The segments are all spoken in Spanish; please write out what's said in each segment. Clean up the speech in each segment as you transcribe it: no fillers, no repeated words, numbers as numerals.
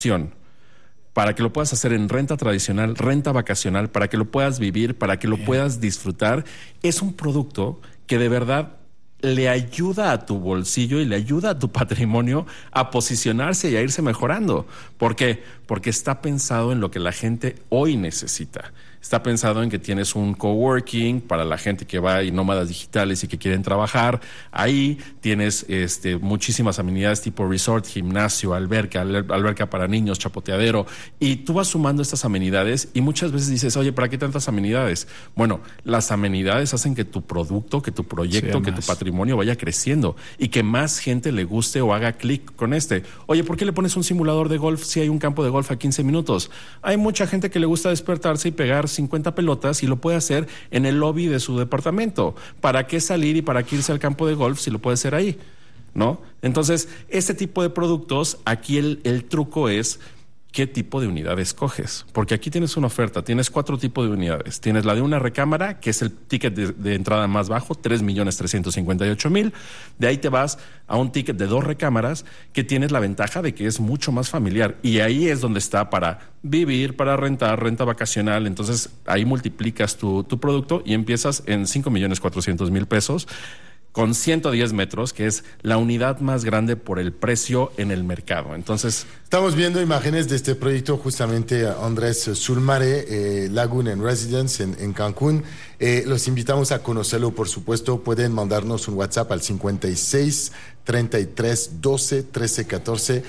para que lo puedas hacer en renta tradicional, renta vacacional, para que lo puedas vivir, para que lo puedas disfrutar. Es un producto que de verdad le ayuda a tu bolsillo y le ayuda a tu patrimonio a posicionarse y a irse mejorando. ¿Por qué? Porque está pensado en lo que la gente hoy necesita. Está pensado en que tienes un coworking para la gente que va y nómadas digitales y que quieren trabajar. Ahí tienes muchísimas amenidades tipo resort, gimnasio, alberca para niños, chapoteadero. Y tú vas sumando estas amenidades y muchas veces dices, oye, ¿para qué tantas amenidades? Bueno, las amenidades hacen que tu producto, que tu proyecto, que tu patrimonio vaya creciendo y que más gente le guste o haga clic con este. Oye, ¿por qué le pones un simulador de golf si hay un campo de golf a 15 minutos? Hay mucha gente que le gusta despertarse y pegar 50 pelotas y lo puede hacer en el lobby de su departamento. ¿Para qué salir y para qué irse al campo de golf si lo puede hacer ahí? ¿No? Entonces, este tipo de productos, aquí el truco es qué tipo de unidad escoges. Porque aquí tienes una oferta, tienes 4 tipos de unidades. Tienes la de una recámara, que es el ticket de entrada más bajo, 3,358,000. De ahí te vas a un ticket de 2 recámaras, que tienes la ventaja de que es mucho más familiar. Y ahí es donde está para vivir, para rentar, renta vacacional. Entonces, ahí multiplicas tu producto y empiezas en 5,400,000 pesos. Con 110 metros, que es la unidad más grande por el precio en el mercado. Entonces, estamos viendo imágenes de este proyecto justamente, Andrés, Sulmare Lagoon and Residence en Cancún. Los invitamos a conocerlo, por supuesto. Pueden mandarnos un WhatsApp al 56 33 12 13 14,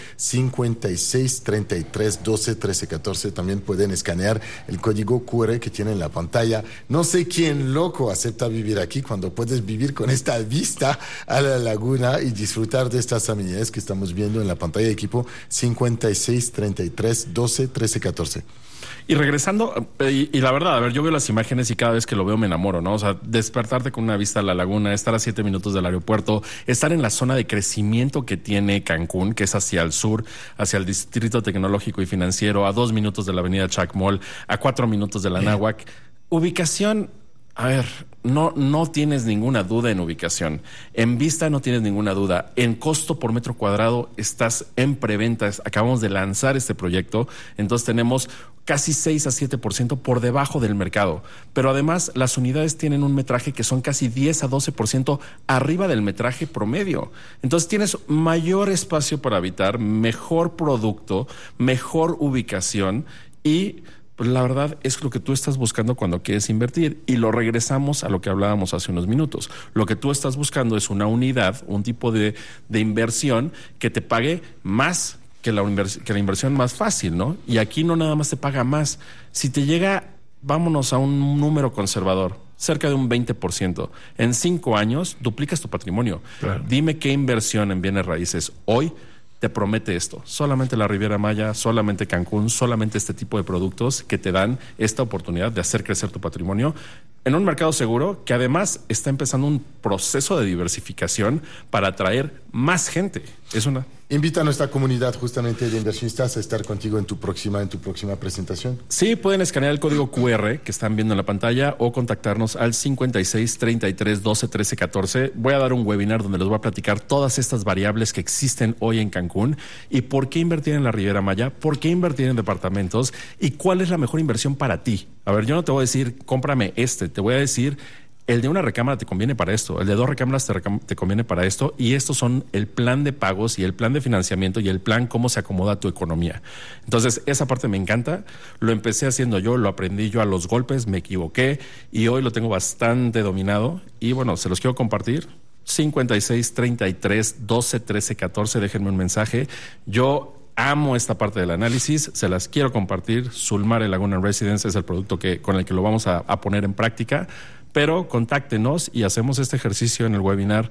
56 33 12 13 14. También pueden escanear el código QR que tienen en la pantalla. No sé quién loco acepta vivir aquí cuando puedes vivir con esta vista a la laguna y disfrutar de estas amenidades que estamos viendo en la pantalla de equipo. 56 33 12 13 14. Y regresando, y la verdad, a ver, yo veo las imágenes y cada vez que lo veo me enamoro, ¿no? O sea, despertarte con una vista a la laguna, estar a 7 minutos del aeropuerto, estar en la zona de crecimiento que tiene Cancún, que es hacia el sur, hacia el Distrito Tecnológico y Financiero, a 2 minutos de la avenida Chacmol, a 4 minutos de la Náhuac. Ubicación, a ver, no tienes ninguna duda en ubicación. En vista no tienes ninguna duda. En costo por metro cuadrado estás en preventa. Acabamos de lanzar este proyecto. Entonces tenemos casi 6 a 7% por debajo del mercado. Pero además las unidades tienen un metraje que son casi 10 a 12% arriba del metraje promedio. Entonces tienes mayor espacio para habitar, mejor producto, mejor ubicación y... pues la verdad es lo que tú estás buscando cuando quieres invertir y lo regresamos a lo que hablábamos hace unos minutos. Lo que tú estás buscando es una unidad, un tipo de inversión que te pague más que la inversión más fácil, ¿no? Y aquí no nada más te paga más. Si te llega, vámonos a un número conservador, cerca de un 20%. En 5 años duplicas tu patrimonio. Claro. Dime qué inversión en bienes raíces hoy te promete esto. Solamente la Riviera Maya, solamente Cancún, solamente este tipo de productos que te dan esta oportunidad de hacer crecer tu patrimonio en un mercado seguro que además está empezando un proceso de diversificación para atraer más gente. Invita a nuestra comunidad justamente de inversionistas a estar contigo en tu próxima presentación. Sí, pueden escanear el código QR que están viendo en la pantalla o contactarnos al 56 33 12 13 14. Voy a dar un webinar donde les voy a platicar todas estas variables que existen hoy en Cancún y por qué invertir en la Riviera Maya, por qué invertir en departamentos y cuál es la mejor inversión para ti. A ver, yo no te voy a decir, cómprame te voy a decir, el de una recámara te conviene para esto, el de 2 recámaras te conviene para esto, y estos son el plan de pagos y el plan de financiamiento y el plan cómo se acomoda tu economía. Entonces, esa parte me encanta, lo empecé haciendo yo, lo aprendí yo a los golpes, me equivoqué y hoy lo tengo bastante dominado y bueno, se los quiero compartir. 56 33 12 13 14, déjenme un mensaje. Yo amo esta parte del análisis, se las quiero compartir. Sulmare Lagoon and Residence es el producto con el que lo vamos a poner en práctica, pero contáctenos y hacemos este ejercicio en el webinar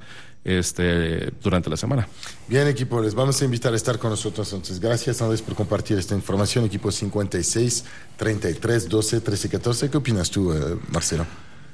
durante la semana. Bien, equipo, les vamos a invitar a estar con nosotros. Entonces, gracias, Andrés, por compartir esta información. Equipo 56 33 12 13 14. ¿Qué opinas tú, Marcelo?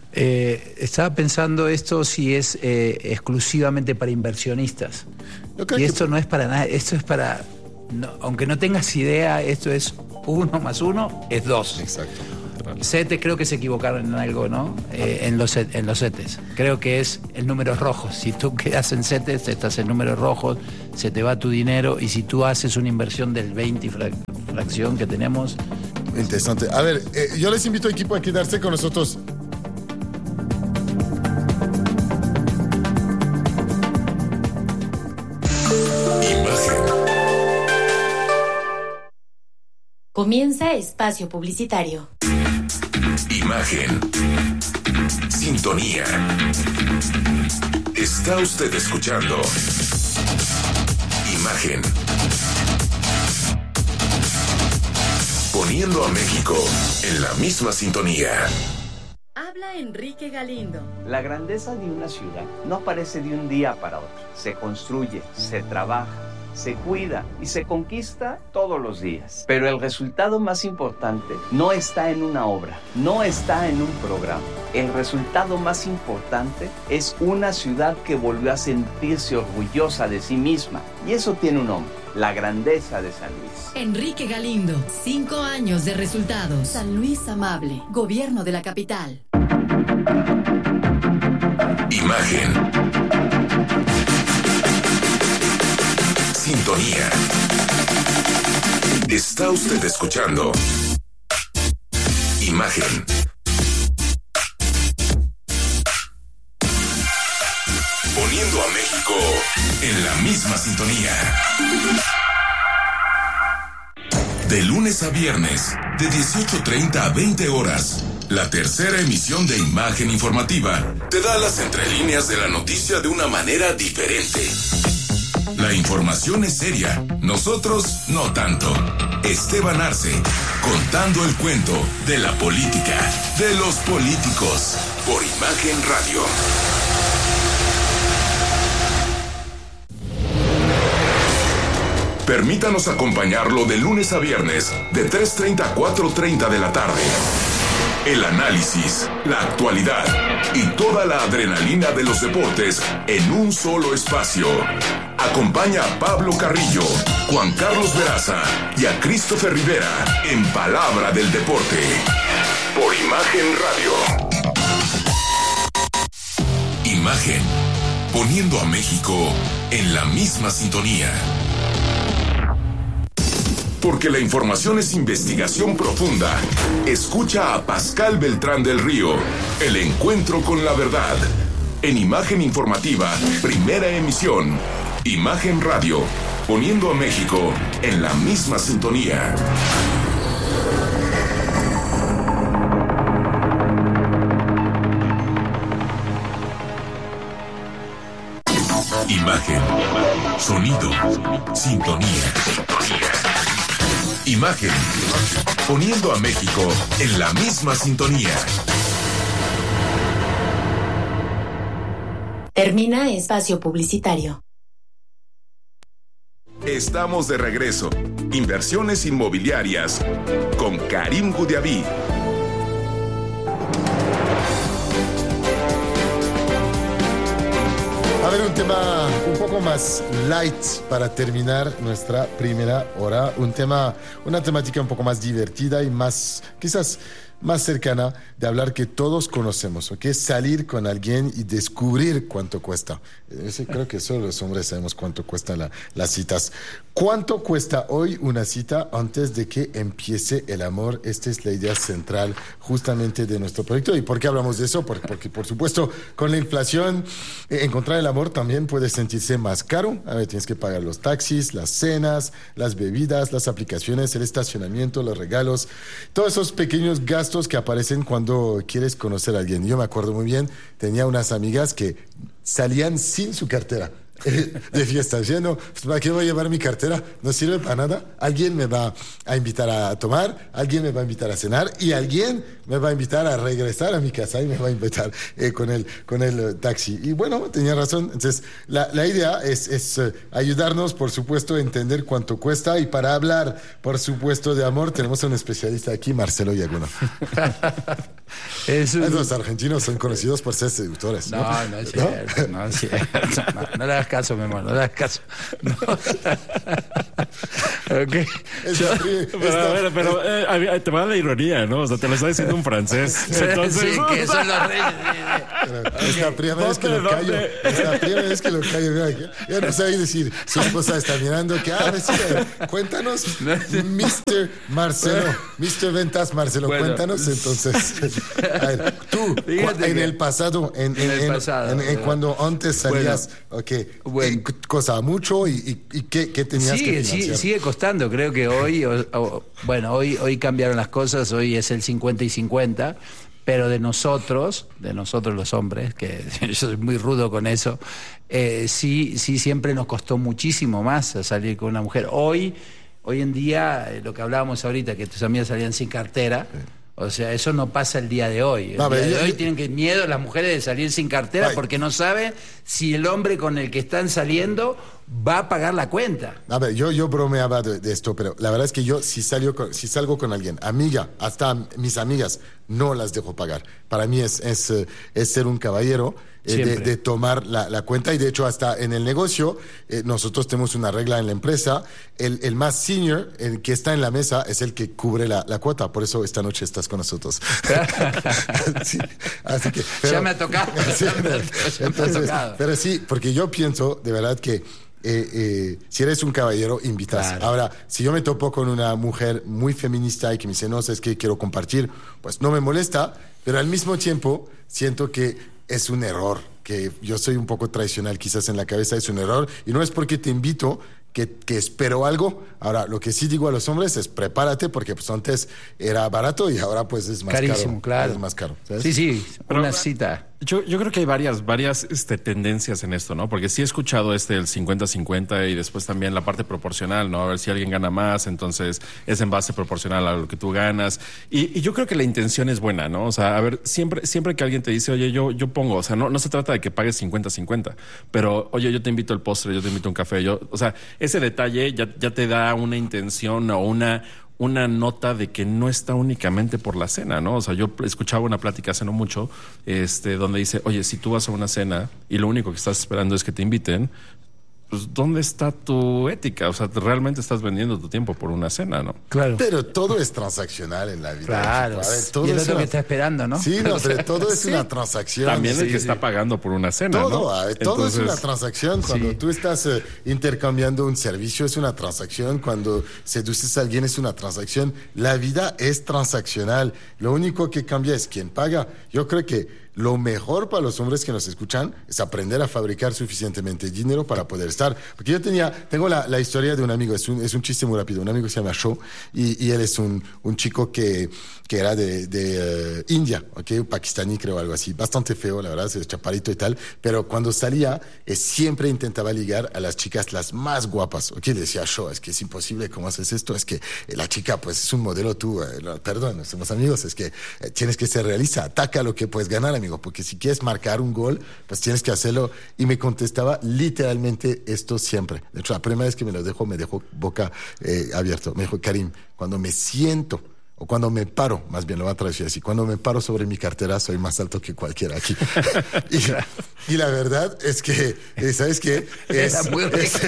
Estaba pensando esto si es exclusivamente para inversionistas. Y esto no es para nada, esto es para... No, aunque no tengas idea, esto es 1 más 1 es 2. Exacto. CETES creo que se equivocaron en algo, ¿no? En los CETES. Creo que es el número rojo. Si tú quedas en CETES, estás en números rojos, se te va tu dinero, y si tú haces una inversión del 20 fracción que tenemos... Interesante. A ver, yo les invito, equipo, a quedarse con nosotros. Comienza espacio publicitario. Imagen. Sintonía. Está usted escuchando Imagen. Poniendo a México en la misma sintonía. Habla Enrique Galindo. La grandeza de una ciudad no aparece de un día para otro. Se construye, se trabaja, se cuida y se conquista todos los días. Pero el resultado más importante no está en una obra, no está en un programa. El resultado más importante es una ciudad que volvió a sentirse orgullosa de sí misma. Y eso tiene un nombre: la grandeza de San Luis. Enrique Galindo, 5 años de resultados. San Luis amable, gobierno de la capital. Imagen. Sintonía. Está usted escuchando Imagen. Poniendo a México en la misma sintonía. De lunes a viernes, de 18:30 a 20 horas, la tercera emisión de Imagen Informativa te da las entrelíneas de la noticia de una manera diferente. La información es seria, nosotros no tanto. Esteban Arce, contando el cuento de la política, de los políticos, por Imagen Radio. Permítanos acompañarlo de lunes a viernes, de 3:30 a 4:30 de la tarde. El análisis, la actualidad y toda la adrenalina de los deportes en un solo espacio. Acompaña a Pablo Carrillo, Juan Carlos Veraza y a Christopher Rivera en Palabra del Deporte. Por Imagen Radio. Imagen. Poniendo a México en la misma sintonía. Porque la información es investigación profunda. Escucha a Pascal Beltrán del Río, El Encuentro con la Verdad. En Imagen Informativa, primera emisión. Imagen Radio, poniendo a México en la misma sintonía. Imagen, sonido, sintonía. Imagen, poniendo a México en la misma sintonía. Termina espacio publicitario. Estamos de regreso. Inversiones inmobiliarias con Karim Goudiaby. A ver, un tema un poco más light para terminar nuestra primera hora. Una temática un poco más divertida y más, quizás más cercana de hablar, que todos conocemos, ¿ok? Salir con alguien y descubrir cuánto cuesta. Creo que solo los hombres sabemos cuánto cuestan las citas. ¿Cuánto cuesta hoy una cita antes de que empiece el amor? Esta es la idea central justamente de nuestro proyecto. ¿Y por qué hablamos de eso? Porque por supuesto, con la inflación, encontrar el amor también puede sentirse más caro. A ver, tienes que pagar los taxis, las cenas, las bebidas, las aplicaciones, el estacionamiento, los regalos, todos esos pequeños gastos que aparecen cuando quieres conocer a alguien. Yo me acuerdo muy bien, tenía unas amigas que salían sin su cartera de fiesta, diciendo, ¿para qué voy a llevar mi cartera? No sirve para nada. Alguien me va a invitar a tomar, alguien me va a invitar a cenar y alguien me va a invitar a regresar a mi casa y me va a invitar con el taxi. Y bueno, tenía razón. Entonces, la idea es ayudarnos, por supuesto, a entender cuánto cuesta. Y para hablar, por supuesto, de amor, tenemos a un especialista aquí, Marcelo Yaguno. Los argentinos son conocidos por ser seductores, ¿no? No es cierto, no es cierto. No, hagas caso, mi hermano, no le hagas caso. No. Okay. Pero te va la ironía, ¿no? O sea, te lo está diciendo un francés. Entonces, sí, que son los reyes. Es la primera vez que lo callo. Es la primera vez que lo callo. Mira, ya no sabe decir. Su esposa está mirando que, sí, cuéntanos, Mr. Marcelo, Mr. Ventas Marcelo, bueno, cuéntanos entonces. A ver, tú, en el pasado, cuando antes salías, bueno, costaba mucho y ¿qué tenías que financiar? Sigue costando, creo que hoy, hoy cambiaron las cosas, hoy es el 50 y 50, pero de nosotros los hombres, que yo soy muy rudo con eso, sí siempre nos costó muchísimo más salir con una mujer. Hoy en día, lo que hablábamos ahorita, que tus amigas salían sin cartera, sí. O sea, eso no pasa el día de hoy. Hoy tienen miedo las mujeres de salir sin cartera porque no saben si el hombre con el que están saliendo va a pagar la cuenta. A ver, yo bromeaba de esto, pero la verdad es que yo si salgo con alguien, amiga, hasta mis amigas, no las dejo pagar. Para mí es ser un caballero, de tomar la cuenta, y de hecho hasta en el negocio nosotros tenemos una regla en la empresa, el más senior, el que está en la mesa, es el que cubre la cuota. Por eso esta noche estás con nosotros. Sí, así que, ya me ha tocado. Sí, pero sí, porque yo pienso de verdad que si eres un caballero, invitas. Claro. Ahora, si yo me topo con una mujer muy feminista y que me dice, no, es que quiero compartir, pues no me molesta, pero al mismo tiempo siento que es un error, que yo soy un poco tradicional quizás en la cabeza, es un error, y no es porque te invito que espero algo. Ahora, lo que sí digo a los hombres es prepárate, porque pues antes era barato y ahora pues es más carísimo, claro. Es más caro, ¿sabes? Sí, una cita. Yo creo que hay varias tendencias en esto, ¿no? Porque sí he escuchado el 50-50 y después también la parte proporcional, ¿no? A ver si alguien gana más, entonces es en base proporcional a lo que tú ganas. Y yo creo que la intención es buena, ¿no? O sea, a ver, siempre que alguien te dice, oye, yo pongo, o sea, no se trata de que pagues 50-50, pero oye, yo te invito al postre, yo te invito a un café, o sea, ese detalle ya te da una intención o una nota de que no está únicamente por la cena, ¿no? O sea, yo escuchaba una plática hace no mucho, donde dice, oye, si tú vas a una cena y lo único que estás esperando es que te inviten, pues ¿dónde está tu ética? O sea, realmente estás vendiendo tu tiempo por una cena, ¿no? Claro. Pero todo es transaccional en la vida. Claro. A ver, todo y el otro que está esperando, ¿no? Sí, no, pero todo es una transacción. También el que está pagando por una cena, todo, ¿no? Todo es una transacción. Cuando tú estás intercambiando un servicio es una transacción. Cuando seduces a alguien es una transacción. La vida es transaccional. Lo único que cambia es quién paga. Yo creo que lo mejor para los hombres que nos escuchan es aprender a fabricar suficientemente dinero para poder estar. Porque yo tengo la historia de un amigo, es un chiste muy rápido. Un amigo se llama Sho y él es un chico que era de India, pakistaní creo, algo así. Bastante feo, la verdad, es chaparito y tal. Pero cuando salía, siempre intentaba ligar a las chicas las más guapas. Le decía Sho, es que es imposible, ¿cómo haces esto? Es que la chica, pues es un modelo tú. Perdón, somos amigos, es que tienes que ser realista. Ataca lo que puedes ganar, amigo. Porque si quieres marcar un gol, pues tienes que hacerlo. Y me contestaba literalmente esto siempre. De hecho, la primera vez que me dejó boca abierto. Me dijo, Karim, cuando me siento, o cuando me paro, más bien lo voy a traducir así, cuando me paro sobre mi cartera soy más alto que cualquiera aquí. y la verdad es que, ¿sabes qué? Era muy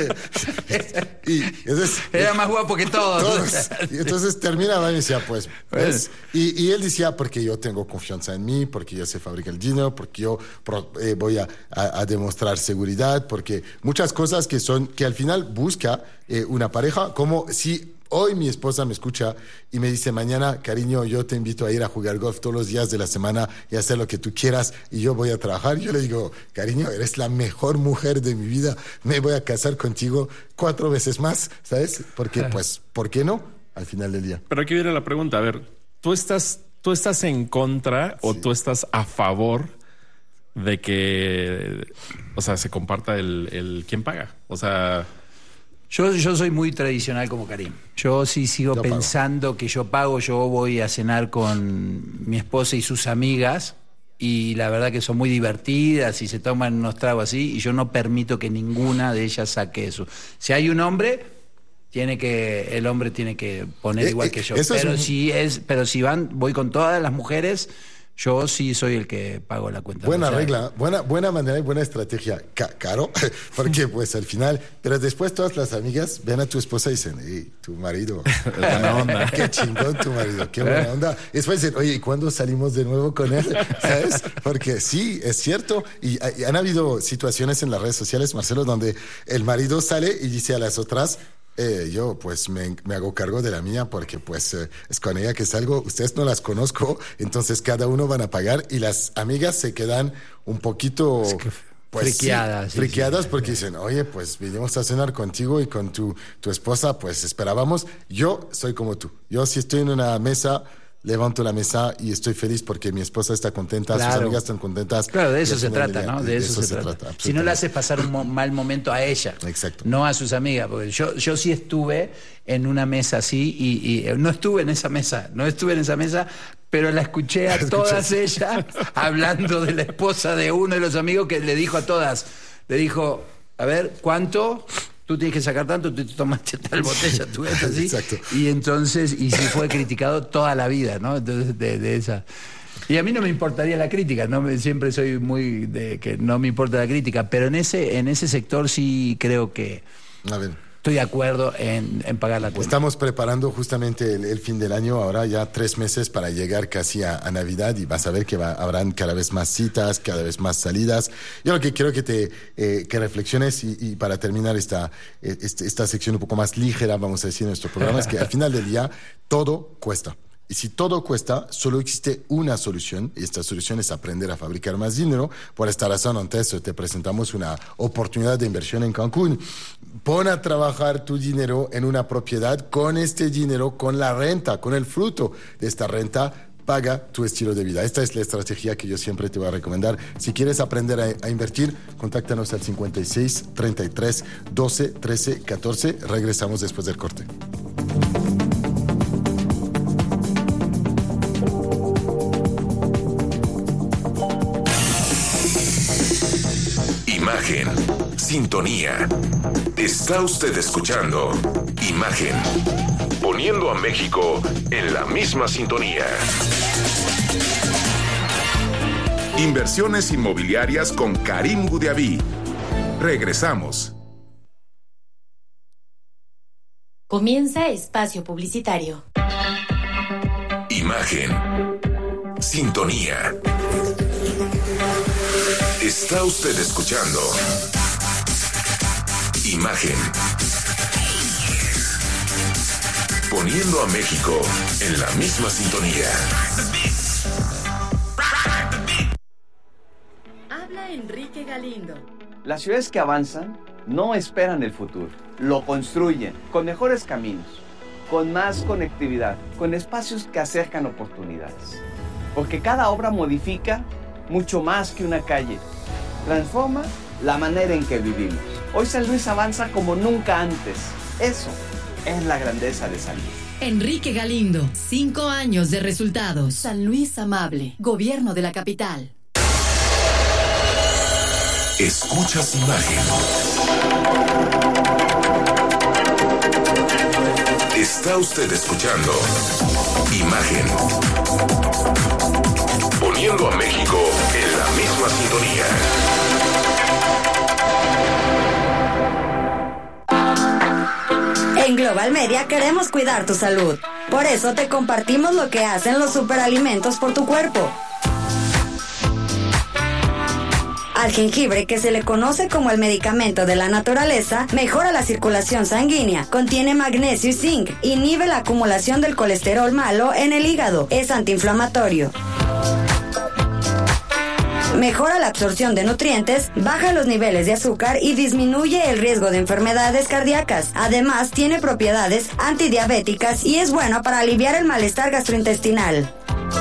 era más guapo que todos. Y entonces terminaba y decía, pues y él decía, porque yo tengo confianza en mí, porque yo sé fabricar el dinero, porque yo voy a demostrar seguridad, porque muchas cosas que al final busca una pareja, como si hoy mi esposa me escucha y me dice, mañana, cariño, yo te invito a ir a jugar golf todos los días de la semana y hacer lo que tú quieras y yo voy a trabajar. Yo le digo, cariño, eres la mejor mujer de mi vida, me voy a casar contigo 4 veces más, ¿sabes? Porque, pues, ¿por qué no? Al final del día. Pero aquí viene la pregunta, a ver, ¿tú estás en contra o tú estás a favor de que, o sea, se comparta el quién paga? O sea... Yo soy muy tradicional como Karim. Yo sí sigo pensando que yo pago. Yo voy a cenar con mi esposa y sus amigas y la verdad que son muy divertidas y se toman unos tragos así y yo no permito que ninguna de ellas saque eso. Si hay un hombre, el hombre tiene que poner igual que yo. Pero si voy con todas las mujeres, Yo sí soy el que pago la cuenta. Buena O sea, regla, buena manera y buena estrategia. Caro, porque pues al final, pero después todas las amigas ven a tu esposa y dicen, hey, tu marido, Buena onda. qué chingón tu marido, qué buena onda. Después dicen, oye, ¿y cuándo salimos de nuevo con él? ¿Sabes? Porque sí, es cierto. Y han habido situaciones en las redes sociales, Marcelo, donde el marido sale y dice a las otras, yo pues me hago cargo de la mía porque pues es con ella que salgo, ustedes no las conozco, entonces cada uno van a pagar y las amigas se quedan un poquito pues, friqueadas. Friqueadas porque dicen, oye, pues vinimos a cenar contigo y con tu esposa, pues esperábamos. Yo soy como tú, yo si estoy en una mesa, levanto la mesa y estoy feliz porque mi esposa está contenta, sus amigas están contentas. Claro, de eso Y al se final trata, del día, ¿no? De eso se trata. Si no le haces pasar un mal momento a ella, Exacto. no a sus amigas. Porque yo sí estuve en una mesa así y no estuve en esa mesa, pero la escuché a todas ellas hablando de la esposa de uno de los amigos que le dijo a todas, le dijo, a ver, ¿cuánto? Tú tienes que sacar tanto, tú te tomaste tal botella, tú ves así. Exacto. Y entonces, y sí fue criticado toda la vida, ¿no? Entonces, de esa. Y a mí no me importaría la crítica, siempre soy muy de que no me importa la crítica, pero en ese sector sí creo que A ver. estoy de acuerdo en pagar la cuenta. Estamos preparando justamente el fin del año, ahora ya 3 meses para llegar casi a Navidad y vas a ver que habrán cada vez más citas, cada vez más salidas. Yo lo que quiero que reflexiones y para terminar esta sección un poco más ligera, vamos a decir, en nuestro programa, es que al final del día todo cuesta. Y si todo cuesta, solo existe una solución, y esta solución es aprender a fabricar más dinero. Por esta razón, antes te presentamos una oportunidad de inversión en Cancún. Pon a trabajar tu dinero en una propiedad, con este dinero, con la renta, con el fruto de esta renta, paga tu estilo de vida. Esta es la estrategia que yo siempre te voy a recomendar. Si quieres aprender a invertir, contáctanos al 56 33 12 13 14. Regresamos después del corte. Imagen, sintonía. Está usted escuchando Imagen, poniendo a México en la misma sintonía. Inversiones inmobiliarias con Karim Gudiaví. Regresamos. Comienza espacio publicitario. Imagen, sintonía. Está usted escuchando Imagen, poniendo a México en la misma sintonía. Habla Enrique Galindo. Las ciudades que avanzan no esperan el futuro, lo construyen con mejores caminos, con más conectividad, con espacios que acercan oportunidades. Porque cada obra modifica mucho más que una calle. Transforma la manera en que vivimos. Hoy San Luis avanza como nunca antes. Eso es la grandeza de San Luis. Enrique Galindo, 5 años de resultados. San Luis Amable, Gobierno de la Capital. Escuchas Imagen. Está usted escuchando Imagen, poniendo a México en la misma sintonía. En Global Media queremos cuidar tu salud. Por eso te compartimos lo que hacen los superalimentos por tu cuerpo. Al jengibre, que se le conoce como el medicamento de la naturaleza, mejora la circulación sanguínea, contiene magnesio y zinc, inhibe la acumulación del colesterol malo en el hígado, es antiinflamatorio. Mejora la absorción de nutrientes, baja los niveles de azúcar y disminuye el riesgo de enfermedades cardíacas. Además, tiene propiedades antidiabéticas y es bueno para aliviar el malestar gastrointestinal.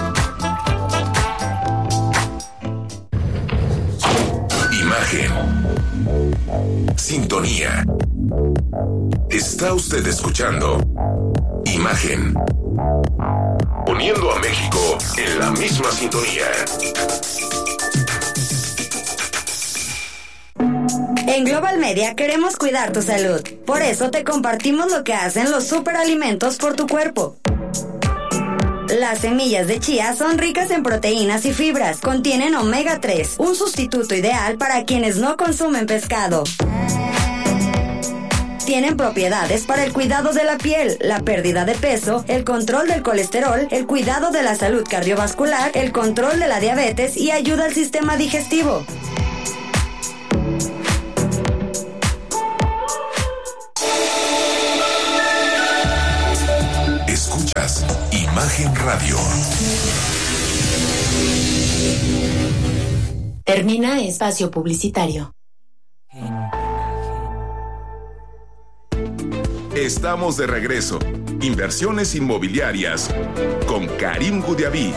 Imagen, sintonía. Está usted escuchando Imagen, poniendo a México en la misma sintonía. En Global Media queremos cuidar tu salud. Por eso te compartimos lo que hacen los superalimentos por tu cuerpo. Las semillas de chía son ricas en proteínas y fibras. Contienen omega 3, un sustituto ideal para quienes no consumen pescado. Tienen propiedades para el cuidado de la piel, la pérdida de peso, el control del colesterol, el cuidado de la salud cardiovascular, el control de la diabetes y ayuda al sistema digestivo. Escuchas Imagen Radio. Termina espacio publicitario. Estamos de regreso. Inversiones inmobiliarias con Karim Goudiaby.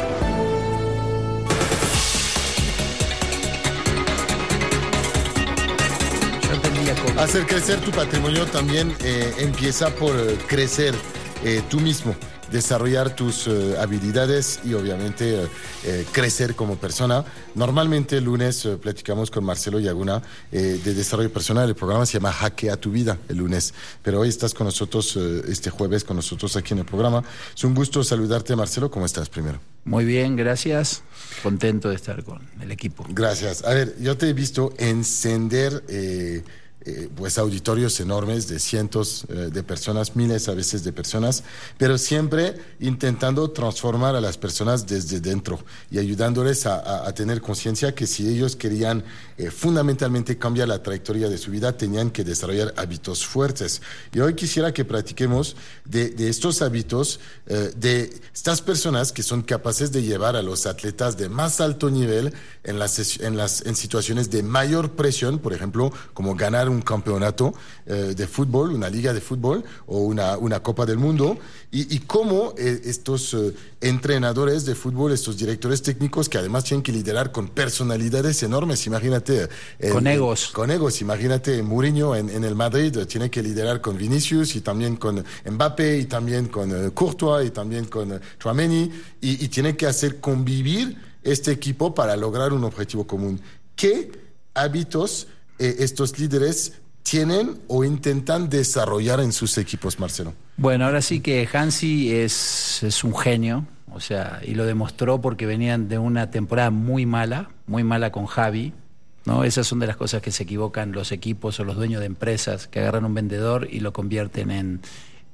Hacer crecer tu patrimonio también empieza por crecer tú mismo, desarrollar tus habilidades y obviamente crecer como persona. Normalmente el lunes platicamos con Marcelo Yaguna de desarrollo personal. El programa se llama Hackea tu vida el lunes, pero hoy estás con nosotros este jueves, con nosotros aquí en el programa. Es un gusto saludarte, Marcelo. ¿Cómo estás primero? Muy bien, gracias. Contento de estar con el equipo. Gracias. A ver, yo te he visto encender pues auditorios enormes de cientos de personas, miles a veces de personas, pero siempre intentando transformar a las personas desde dentro y ayudándoles a tener conciencia que si ellos querían fundamentalmente cambiar la trayectoria de su vida, tenían que desarrollar hábitos fuertes. Y hoy quisiera que platiquemos de estos hábitos, de estas personas que son capaces de llevar a los atletas de más alto nivel en situaciones de mayor presión, por ejemplo, como ganar un campeonato de fútbol, una liga de fútbol o una Copa del Mundo, y cómo estos entrenadores de fútbol, estos directores técnicos que además tienen que liderar con personalidades enormes, imagínate. Con egos. Con egos, imagínate Mourinho en el Madrid, tiene que liderar con Vinicius y también con Mbappé y también con Courtois y también con Tchouaméni y tiene que hacer convivir este equipo para lograr un objetivo común. ¿Qué hábitos estos líderes tienen o intentan desarrollar en sus equipos, Marcelo? Bueno, ahora sí que Hansi es un genio, o sea, y lo demostró porque venían de una temporada muy mala con Xavi, ¿no? Esas son de las cosas que se equivocan los equipos o los dueños de empresas, que agarran un vendedor y lo convierten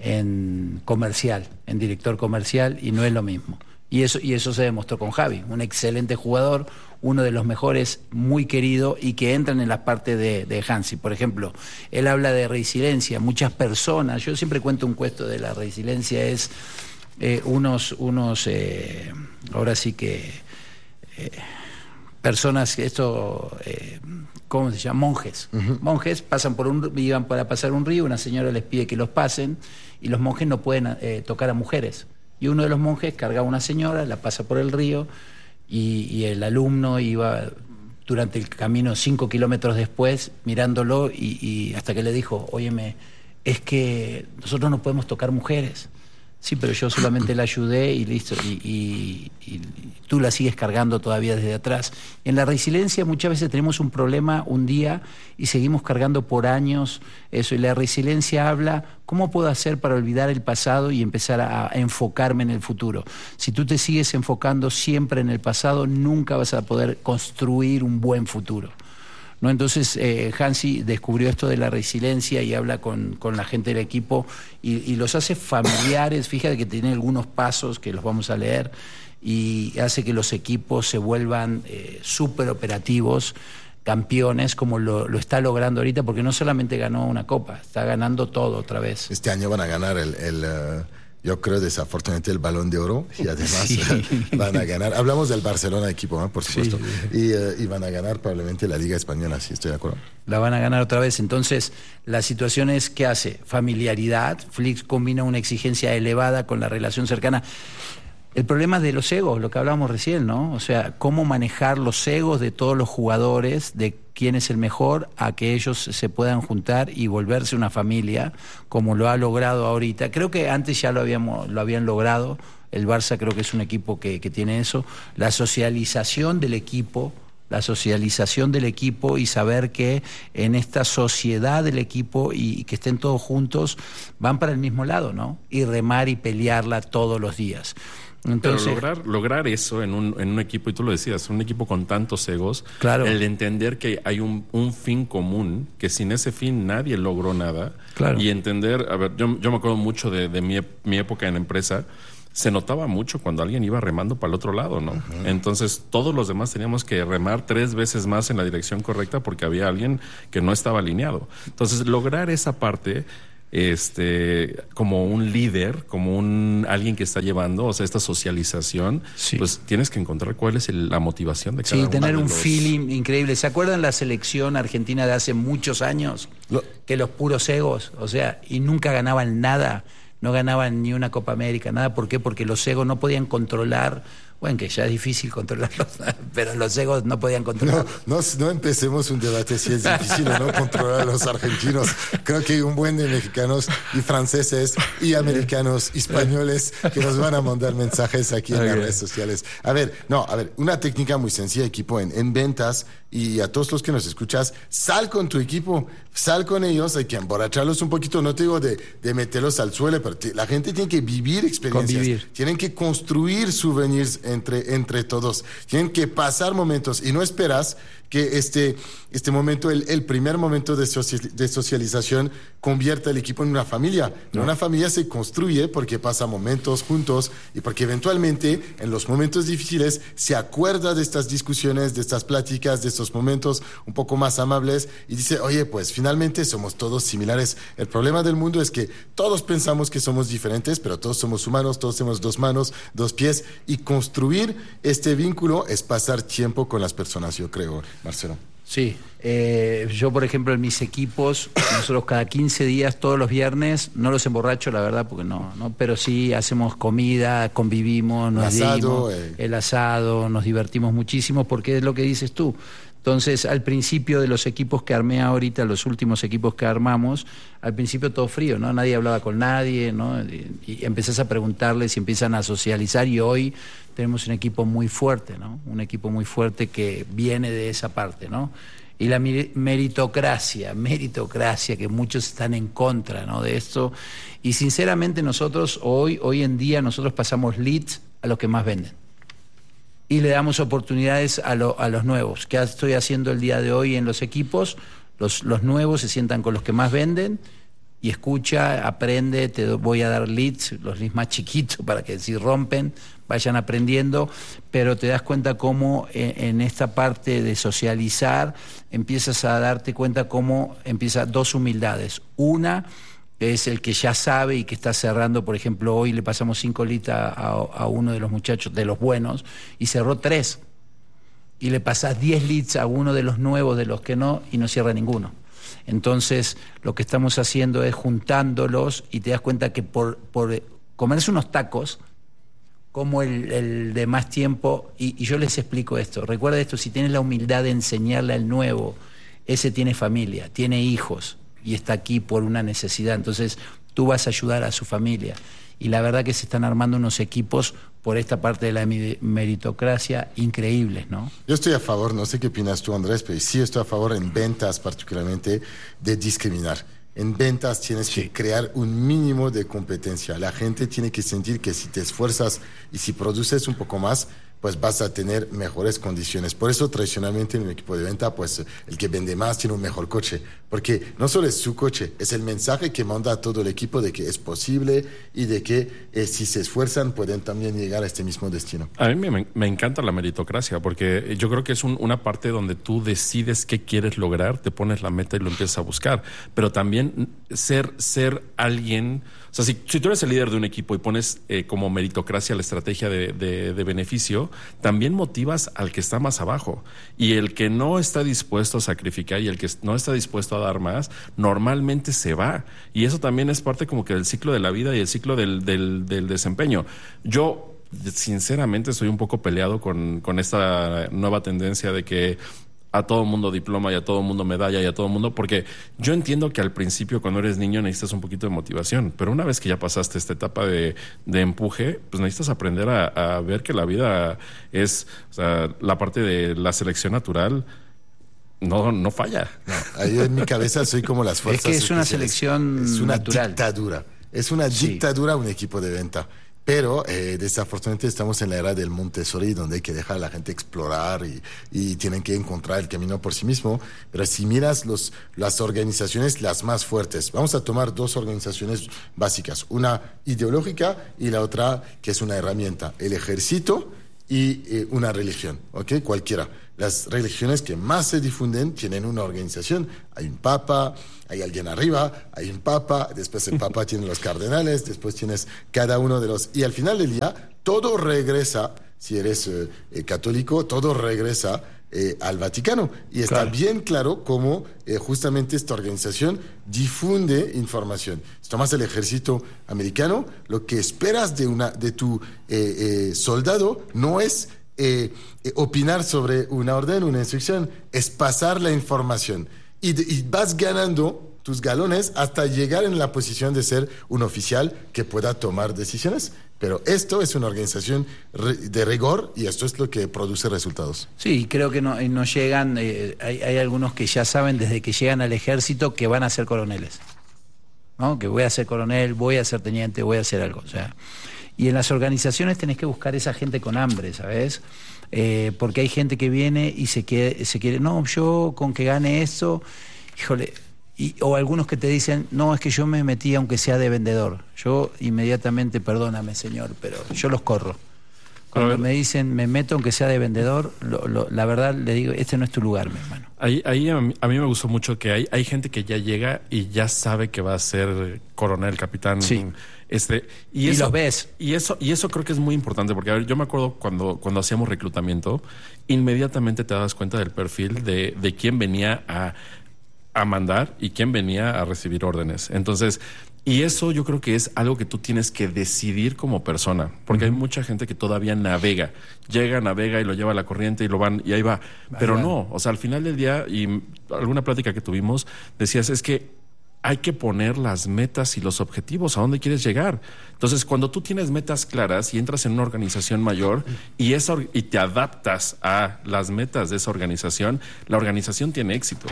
en comercial, en director comercial, y no es lo mismo. Y eso se demostró con Xavi, un excelente jugador, uno de los mejores, muy querido, y que entran en la parte de Hansi. Por ejemplo, él habla de resiliencia. Muchas personas, yo siempre cuento un cuento de la resiliencia, es ahora sí que personas, ¿cómo se llama? Monjes. Uh-huh. Monjes iban para pasar un río, una señora les pide que los pasen, y los monjes no pueden tocar a mujeres. Y uno de los monjes carga a una señora, la pasa por el río, y el alumno iba durante el camino 5 kilómetros después mirándolo y hasta que le dijo: óyeme, es que nosotros no podemos tocar mujeres. Sí, pero yo solamente la ayudé y listo, y tú la sigues cargando todavía desde atrás. En la resiliencia muchas veces tenemos un problema un día y seguimos cargando por años eso, y la resiliencia habla: ¿cómo puedo hacer para olvidar el pasado y empezar a enfocarme en el futuro? Si tú te sigues enfocando siempre en el pasado, nunca vas a poder construir un buen futuro, ¿no? Entonces Hansi descubrió esto de la resiliencia y habla con la gente del equipo y los hace familiares. Fíjate que tiene algunos pasos que los vamos a leer y hace que los equipos se vuelvan súper operativos, campeones, como lo está logrando ahorita, porque no solamente ganó una copa, está ganando todo otra vez. Este año van a ganar yo creo desafortunadamente el Balón de Oro, y además sí, van a ganar. Hablamos del Barcelona equipo, ¿no? Por supuesto. Sí. Y van a ganar probablemente la Liga Española, sí, estoy de acuerdo. La van a ganar otra vez. Entonces, la situación es, ¿qué hace? Familiaridad. Flick combina una exigencia elevada con la relación cercana. El problema de los egos, lo que hablábamos recién, ¿no? O sea, cómo manejar los egos de todos los jugadores, de quién es el mejor, a que ellos se puedan juntar y volverse una familia, como lo ha logrado ahorita. Creo que antes ya lo habían logrado. El Barça creo que es un equipo que tiene eso. La socialización del equipo y saber que en esta sociedad del equipo y que estén todos juntos van para el mismo lado, ¿no? Y remar y pelearla todos los días. Entonces, pero lograr eso en un equipo, y tú lo decías, un equipo con tantos egos, claro, el entender que hay un fin común, que sin ese fin nadie logró nada, claro, y entender, a ver, yo me acuerdo mucho de mi época en la empresa. Se notaba mucho cuando alguien iba remando para el otro lado, ¿no? Uh-huh. Entonces, todos los demás teníamos que remar 3 veces más en la dirección correcta porque había alguien que no estaba alineado. Entonces, lograr esa parte, como un líder, como alguien que está llevando, o sea, esta socialización, sí, pues tienes que encontrar cuál es la motivación de cada uno. Sí, tener un feeling increíble. ¿Se acuerdan la selección argentina de hace muchos años? Que los puros egos, o sea, y nunca ganaban nada. No ganaban ni una Copa América, nada. ¿Por qué? Porque los egos no podían controlar. Bueno, que ya es difícil controlarlos, pero los egos no podían controlar. No empecemos un debate si es difícil o no controlar a los argentinos. Creo que hay un buen de mexicanos y franceses y americanos y españoles que nos van a mandar mensajes aquí en las redes sociales. A ver, una técnica muy sencilla, equipo, en ventas, y a todos los que nos escuchas, sal con tu equipo, sal con ellos, hay que emborracharlos un poquito, no te digo de meterlos al suelo, pero la gente tiene que vivir experiencias, tienen que construir souvenirs entre todos, tienen que pasar momentos, y no esperas que este momento, el primer momento de socialización, convierta el equipo en una familia. No. Una familia se construye porque pasa momentos juntos y porque eventualmente en los momentos difíciles se acuerda de estas discusiones, de estas pláticas, de estos momentos un poco más amables y dice, oye, pues finalmente somos todos similares. El problema del mundo es que todos pensamos que somos diferentes, pero todos somos humanos, todos tenemos 2 manos, 2 pies, y construir este vínculo es pasar tiempo con las personas, yo creo, Marcelo. Sí, yo por ejemplo en mis equipos, nosotros cada 15 días, todos los viernes, no los emborracho la verdad porque no, pero sí hacemos comida, convivimos, nos dimos el asado, nos divertimos muchísimo porque es lo que dices tú. Entonces, al principio de los equipos que armé ahorita, los últimos equipos que armamos, al principio todo frío, ¿no? Nadie hablaba con nadie, ¿no? Y empezás a preguntarles y empiezan a socializar, y hoy tenemos un equipo muy fuerte, ¿no? Un equipo muy fuerte que viene de esa parte, ¿no? Y la meritocracia, que muchos están en contra, ¿no? De esto. Y sinceramente nosotros, hoy en día, nosotros pasamos leads a los que más venden. Y le damos oportunidades a los nuevos. ¿Qué estoy haciendo el día de hoy en los equipos? Los nuevos se sientan con los que más venden y escucha, aprende, te voy a dar leads, los leads más chiquitos para que si rompen vayan aprendiendo, pero te das cuenta cómo en esta parte de socializar empiezas a darte cuenta cómo empieza 2 humildades. Una es el que ya sabe y que está cerrando. Por ejemplo, hoy le pasamos 5 leads a uno de los muchachos, de los buenos, y cerró 3. Y le pasás 10 leads a uno de los nuevos, de los que no, y no cierra ninguno. Entonces, lo que estamos haciendo es juntándolos, y te das cuenta que por comerse unos tacos, como el de más tiempo, y yo les explico esto. Recuerda esto, si tienes la humildad de enseñarle al nuevo, ese tiene familia, tiene hijos, y está aquí por una necesidad. Entonces, tú vas a ayudar a su familia. Y la verdad que se están armando unos equipos por esta parte de la meritocracia increíbles, ¿no? Yo estoy a favor, no sé qué opinas tú, Andrés, pero sí estoy a favor en ventas particularmente de discriminar. En ventas tienes que crear un mínimo de competencia. La gente tiene que sentir que si te esfuerzas y si produces un poco más, pues vas a tener mejores condiciones. Por eso, tradicionalmente, en un equipo de venta, pues el que vende más tiene un mejor coche. Porque no solo es su coche, es el mensaje que manda a todo el equipo de que es posible y de que si se esfuerzan pueden también llegar a este mismo destino. A mí me encanta la meritocracia, porque yo creo que es una parte donde tú decides qué quieres lograr, te pones la meta y lo empiezas a buscar. Pero también ser alguien... O sea, si tú eres el líder de un equipo y pones como meritocracia la estrategia de beneficio, también motivas al que está más abajo. Y el que no está dispuesto a sacrificar y el que no está dispuesto a dar más, normalmente se va. Y eso también es parte como que del ciclo de la vida y el ciclo del desempeño. Yo, sinceramente, estoy un poco peleado con esta nueva tendencia de que a todo mundo diploma y a todo mundo medalla y a todo mundo, porque yo entiendo que al principio, cuando eres niño, necesitas un poquito de motivación, pero una vez que ya pasaste esta etapa de empuje, pues necesitas aprender a ver que la vida es, o sea, la parte de la selección natural no falla. No, ahí en mi cabeza soy como las fuerzas. Es que es una selección es una natural. Dictadura. Es una dictadura un equipo de venta. Pero desafortunadamente estamos en la era del Montessori, donde hay que dejar a la gente explorar y tienen que encontrar el camino por sí mismo. Pero si miras las organizaciones, las más fuertes, vamos a tomar dos organizaciones básicas, una ideológica y la otra que es una herramienta, el ejército y una religión, ¿ok? Cualquiera. Las religiones que más se difunden tienen una organización. Hay un papa, hay alguien arriba, hay un papa, después el papa tiene los cardenales, después tienes cada uno de los... Y al final del día, todo regresa, si eres católico, todo regresa al Vaticano. Y está bien claro cómo justamente esta organización difunde información. Si tomas el ejército americano, lo que esperas de tu soldado no es opinar sobre una orden, una instrucción, es pasar la información. Y vas ganando tus galones hasta llegar en la posición de ser un oficial que pueda tomar decisiones. Pero esto es una organización de rigor y esto es lo que produce resultados. Sí, creo que no llegan, hay algunos que ya saben desde que llegan al ejército que van a ser coroneles, ¿no? Que voy a ser coronel, voy a ser teniente, voy a hacer algo. O sea, y en las organizaciones tenés que buscar esa gente con hambre, ¿sabes? Porque hay gente que viene y se quiere, no, yo con que gane esto, híjole... o algunos que te dicen, no, es que yo me metí aunque sea de vendedor. Yo inmediatamente, perdóname señor, pero yo los corro. Cuando me dicen, me meto aunque sea de vendedor, la verdad le digo, este no es tu lugar, mi hermano. Ahí a mí me gustó mucho que hay gente que ya llega y ya sabe que va a ser coronel, capitán. Sí. Y eso, los ves. Y eso creo que es muy importante, porque a ver, yo me acuerdo cuando hacíamos reclutamiento, inmediatamente te das cuenta del perfil de quién venía a mandar y quién venía a recibir órdenes. Entonces, y eso yo creo que es algo que tú tienes que decidir como persona, porque hay mucha gente que todavía navega, llega, navega y lo lleva a la corriente y lo van y ahí va. Pero no, o sea, al final del día, y alguna plática que tuvimos, decías, es que hay que poner las metas y los objetivos, a dónde quieres llegar. Entonces, cuando tú tienes metas claras y entras en una organización mayor y te adaptas a las metas de esa organización, la organización tiene éxito.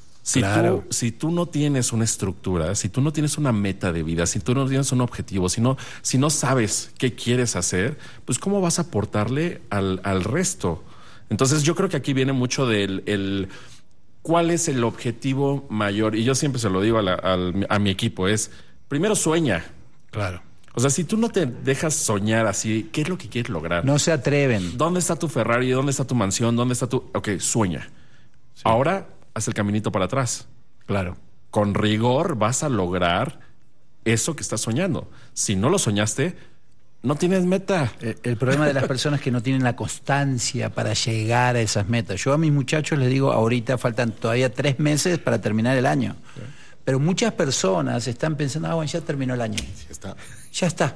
Si tú no tienes una estructura, si tú no tienes una meta de vida, si tú no tienes un objetivo, si no sabes qué quieres hacer, pues ¿cómo vas a aportarle al resto? Entonces yo creo que aquí viene mucho del cuál es el objetivo mayor. Y yo siempre se lo digo a mi equipo, es primero sueña. Claro. O sea, si tú no te dejas soñar así, ¿qué es lo que quieres lograr? No se atreven. ¿Dónde está tu Ferrari? ¿Dónde está tu mansión? ¿Dónde está tu...? Ok, sueña. Sí. Ahora haz el caminito para atrás. Claro. Con rigor vas a lograr eso que estás soñando. Si no lo soñaste, no tienes meta. El problema de las personas es que no tienen la constancia para llegar a esas metas. Yo a mis muchachos les digo, ahorita faltan todavía 3 meses para terminar el año. Sí. Pero muchas personas están pensando, bueno, ya terminó el año. Ya está.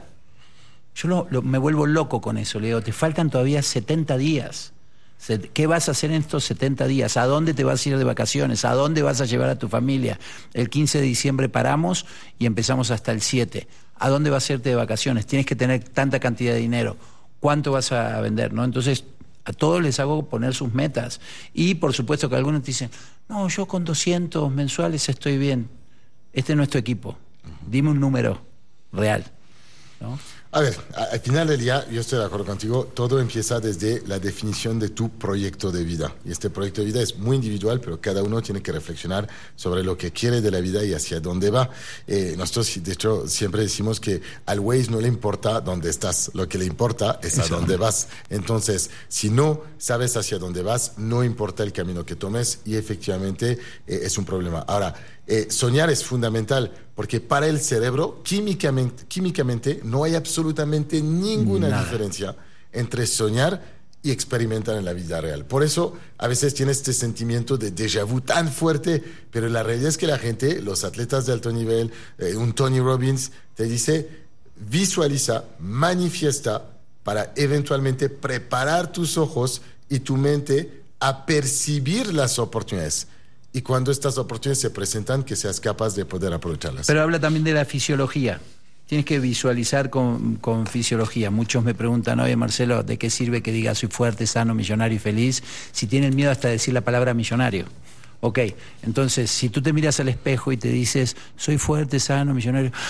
Yo me vuelvo loco con eso. Le digo, te faltan todavía 70 días. ¿Qué vas a hacer en estos 70 días? ¿A dónde te vas a ir de vacaciones? ¿A dónde vas a llevar a tu familia? El 15 de diciembre paramos y empezamos hasta el 7. ¿A dónde vas a irte de vacaciones? Tienes que tener tanta cantidad de dinero. ¿Cuánto vas a vender? ¿No? Entonces, a todos les hago poner sus metas. Y por supuesto que algunos te dicen, no, yo con 200 mensuales estoy bien. Este no es tu equipo. Dime un número real, ¿no? A ver, al final del día, yo estoy de acuerdo contigo, todo empieza desde la definición de tu proyecto de vida. Y este proyecto de vida es muy individual, pero cada uno tiene que reflexionar sobre lo que quiere de la vida y hacia dónde va. Nosotros, de hecho, siempre decimos que al Waze no le importa dónde estás, lo que le importa es a dónde vas. Entonces, si no sabes hacia dónde vas, no importa el camino que tomes y efectivamente es un problema. Ahora, soñar es fundamental porque para el cerebro, químicamente no hay absolutamente ninguna diferencia entre soñar y experimentar en la vida real. Por eso, a veces tienes este sentimiento de déjà vu tan fuerte, pero la realidad es que la gente, los atletas de alto nivel, un Tony Robbins, te dice, visualiza, manifiesta para eventualmente preparar tus ojos y tu mente a percibir las oportunidades. Y cuando estas oportunidades se presentan, que seas capaz de poder aprovecharlas. Pero habla también de la fisiología. Tienes que visualizar con fisiología. Muchos me preguntan, oye Marcelo, ¿de qué sirve que diga soy fuerte, sano, millonario y feliz? Si tienen miedo hasta decir la palabra millonario. Ok, entonces si tú te miras al espejo y te dices, soy fuerte, sano, millonario,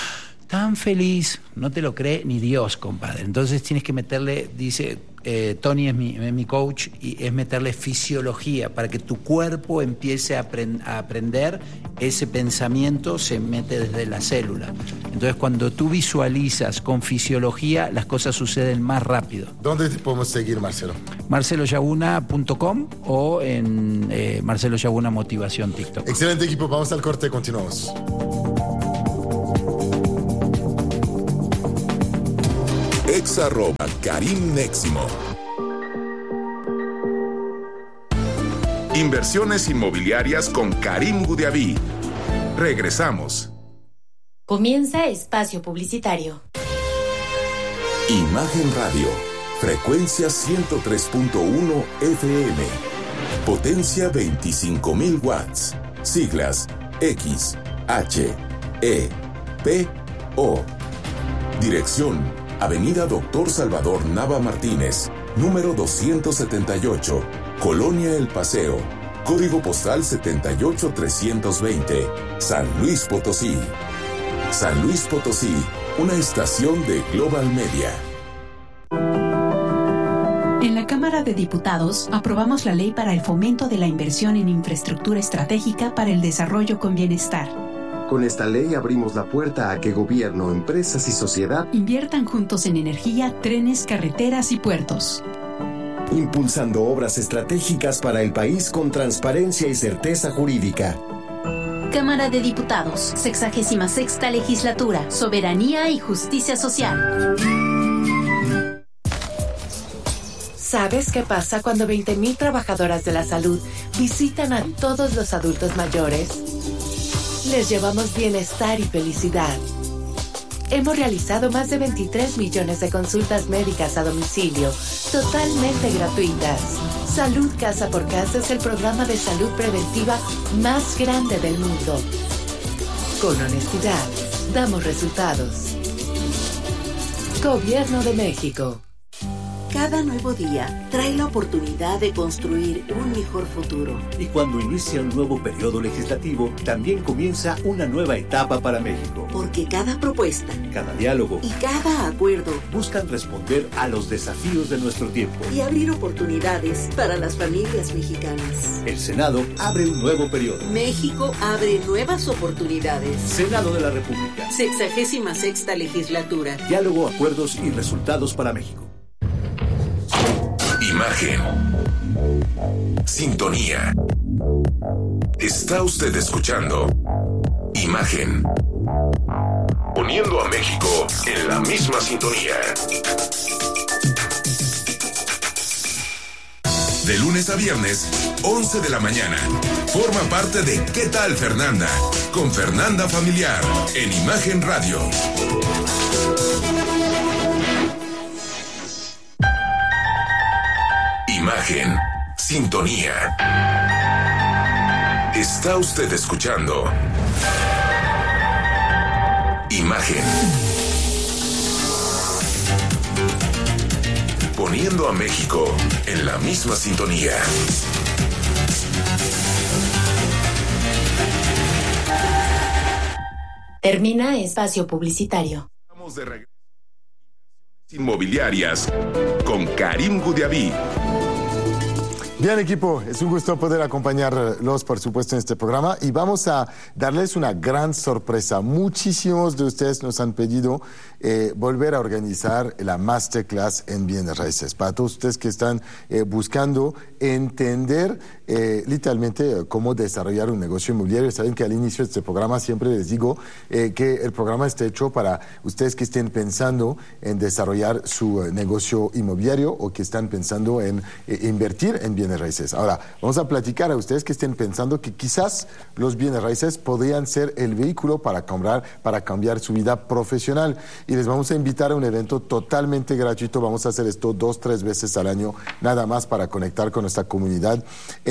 tan feliz, no te lo cree ni Dios, compadre. Entonces tienes que meterle, dice Tony es mi coach, y es meterle fisiología para que tu cuerpo empiece a aprender. Ese pensamiento se mete desde la célula. Entonces cuando tú visualizas con fisiología, las cosas suceden más rápido. ¿Dónde te podemos seguir, Marcelo? marceloyaguna.com o en Marcelo Yaguna Motivación TikTok. Excelente, equipo, vamos al corte, continuamos. @Karim Neximo. Inversiones inmobiliarias con Karim Gudiaví. Regresamos. Comienza espacio publicitario. Imagen Radio. Frecuencia 103.1 FM. Potencia 25.000 watts. Siglas X, H, E, P, O. Dirección Avenida Dr. Salvador Nava Martínez, número 278, Colonia El Paseo, código postal 78320, San Luis Potosí. San Luis Potosí, una estación de Global Media. En la Cámara de Diputados aprobamos la ley para el fomento de la inversión en infraestructura estratégica para el desarrollo con bienestar. Con esta ley abrimos la puerta a que gobierno, empresas y sociedad inviertan juntos en energía, trenes, carreteras y puertos. Impulsando obras estratégicas para el país con transparencia y certeza jurídica. Cámara de Diputados, 66ª Legislatura, Soberanía y Justicia Social. ¿Sabes qué pasa cuando 20,000 trabajadoras de la salud visitan a todos los adultos mayores? Les llevamos bienestar y felicidad. Hemos realizado más de 23 millones de consultas médicas a domicilio, totalmente gratuitas. Salud Casa por Casa es el programa de salud preventiva más grande del mundo. Con honestidad, damos resultados. Gobierno de México. Cada nuevo día trae la oportunidad de construir un mejor futuro. Y cuando inicia un nuevo periodo legislativo, también comienza una nueva etapa para México. Porque cada propuesta, cada diálogo y cada acuerdo buscan responder a los desafíos de nuestro tiempo y abrir oportunidades para las familias mexicanas. El Senado abre un nuevo periodo. México abre nuevas oportunidades. Senado de la República. 66ª Legislatura. Diálogo, acuerdos y resultados para México. Imagen. Sintonía. Está usted escuchando Imagen. Poniendo a México en la misma sintonía. De lunes a viernes, 11 de la mañana. Forma parte de ¿Qué tal, Fernanda? Con Fernanda Familiar en Imagen Radio. Imagen, sintonía. Está usted escuchando Imagen. Poniendo a México en la misma sintonía. Termina espacio publicitario. Vamos de regreso. Inmobiliarias con Karim Gudiaví. Bien, equipo, es un gusto poder acompañarlos, por supuesto, en este programa y vamos a darles una gran sorpresa. Muchísimos de ustedes nos han pedido volver a organizar la Masterclass en Bienes Raíces. Para todos ustedes que están buscando entender literalmente cómo desarrollar un negocio inmobiliario. Saben que al inicio de este programa siempre les digo que el programa está hecho para ustedes que estén pensando en desarrollar su negocio inmobiliario o que están pensando en invertir en bienes raíces. Ahora, vamos a platicar a ustedes que estén pensando que quizás los bienes raíces podrían ser el vehículo para cambiar su vida profesional. Y les vamos a invitar a un evento totalmente gratuito. Vamos a hacer esto 2-3 veces al año, nada más para conectar con nuestra comunidad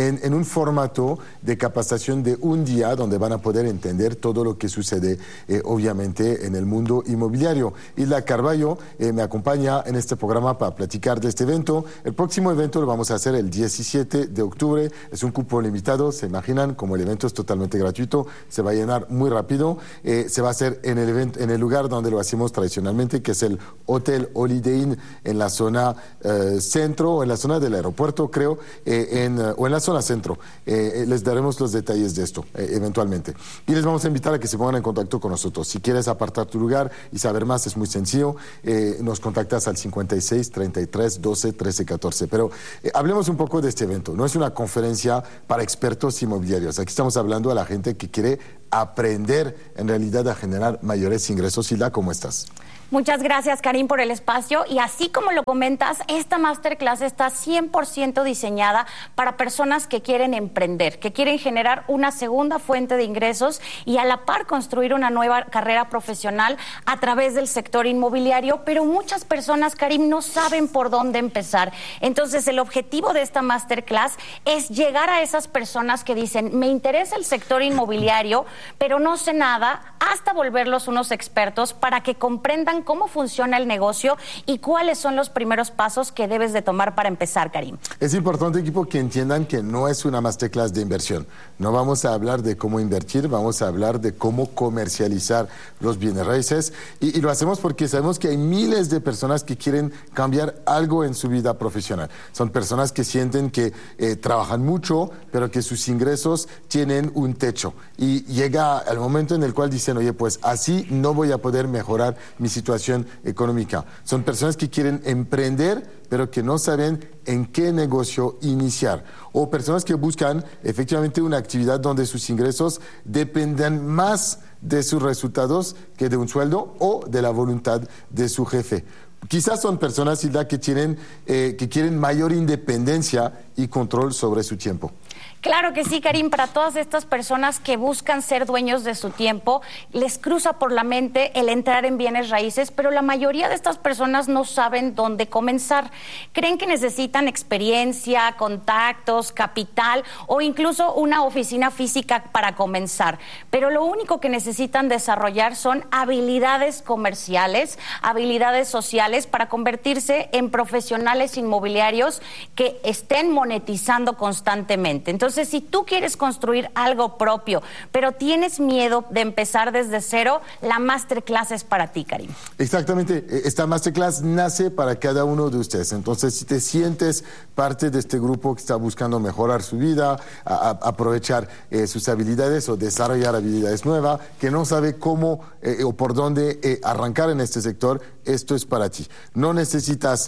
en un formato de capacitación de un día donde van a poder entender todo lo que sucede, obviamente, en el mundo inmobiliario. Hilda Carballo me acompaña en este programa para platicar de este evento. El próximo evento lo vamos a hacer el 17 de octubre. Es un cupo limitado, se imaginan, como el evento es totalmente gratuito, se va a llenar muy rápido. Se va a hacer en el lugar donde lo hacemos tradicionalmente, que es el Hotel Holiday Inn en la zona centro, o en la zona del aeropuerto, creo, o en la zona centro. Les daremos los detalles de esto eventualmente. Y les vamos a invitar a que se pongan en contacto con nosotros. Si quieres apartar tu lugar y saber más, es muy sencillo. Nos contactas al 56 33 12 13 14. Pero hablemos un poco de este evento. No es una conferencia para expertos inmobiliarios. Aquí estamos hablando a la gente que quiere aprender en realidad a generar mayores ingresos. Hilda, ¿cómo estás? Muchas gracias, Karim, por el espacio. Y así como lo comentas, esta masterclass está 100% diseñada para personas que quieren emprender, que quieren generar una segunda fuente de ingresos y a la par construir una nueva carrera profesional a través del sector inmobiliario. Pero muchas personas, Karim, no saben por dónde empezar. Entonces, el objetivo de esta masterclass es llegar a esas personas que dicen, me interesa el sector inmobiliario, pero no sé nada, hasta volverlos unos expertos para que comprendan cómo funciona el negocio y cuáles son los primeros pasos que debes de tomar para empezar, Karim. Es importante, equipo, que entiendan que no es una masterclass de inversión. No vamos a hablar de cómo invertir, vamos a hablar de cómo comercializar los bienes raíces. Y lo hacemos porque sabemos que hay miles de personas que quieren cambiar algo en su vida profesional. Son personas que sienten que trabajan mucho, pero que sus ingresos tienen un techo. Y llega el momento en el cual dicen, oye, pues así no voy a poder mejorar mi situación económica. Son personas que quieren emprender, pero que no saben en qué negocio iniciar. O personas que buscan efectivamente una actividad donde sus ingresos dependan más de sus resultados que de un sueldo o de la voluntad de su jefe. Quizás son personas, Hilda, que quieren mayor independencia y control sobre su tiempo. Claro que sí, Karim. Para todas estas personas que buscan ser dueños de su tiempo, les cruza por la mente el entrar en bienes raíces, pero la mayoría de estas personas no saben dónde comenzar. Creen que necesitan experiencia, contactos, capital o incluso una oficina física para comenzar. Pero lo único que necesitan desarrollar son habilidades comerciales, habilidades sociales para convertirse en profesionales inmobiliarios que estén monetizando constantemente. Entonces, si tú quieres construir algo propio, pero tienes miedo de empezar desde cero, la masterclass es para ti, Karim. Exactamente. Esta masterclass nace para cada uno de ustedes. Entonces, si te sientes parte de este grupo que está buscando mejorar su vida, aprovechar sus habilidades o desarrollar habilidades nuevas, que no sabe cómo o por dónde arrancar en este sector, esto es para ti. No necesitas